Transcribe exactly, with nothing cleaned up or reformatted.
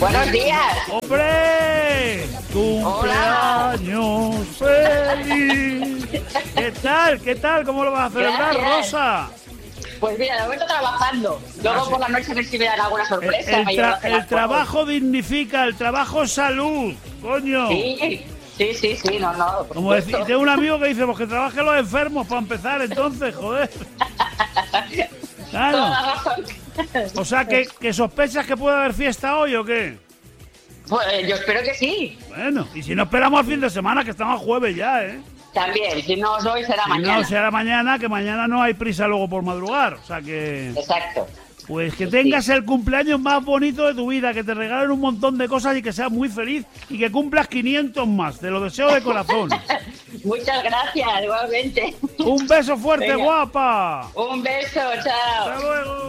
Buenos días. ¡Hombre! ¡Cumpleaños feliz! ¿Qué tal? ¿Qué tal? ¿Cómo lo vas a celebrar, Gracias. Rosa? Pues mira, de momento trabajando. Luego Ah, sí. por la noche a ver si me dan alguna El, sorpresa. el me tra- llevan a cenar el trabajo dignifica, el trabajo es salud, coño. por- Sí, sí, sí, sí, no, no. por Como decir, supuesto. tengo un amigo que dice, pues que trabajen los enfermos para empezar, entonces, joder. Toda Claro. la razón. O sea, que, que sospechas que puede haber fiesta hoy o qué. Pues yo espero que sí. Bueno, y si no esperamos al fin de semana, que estamos a jueves ya, ¿eh? También, si no os hoy será Si mañana. no, será mañana, que mañana no hay prisa luego por madrugar. O sea que... Exacto. Pues que Sí, tengas sí. el cumpleaños más bonito de tu vida, que te regalen un montón de cosas y que seas muy feliz y que cumplas quinientos más. Te lo deseo de corazón. Muchas gracias, igualmente. Un beso fuerte, Venga. guapa. Un beso, chao. Hasta luego.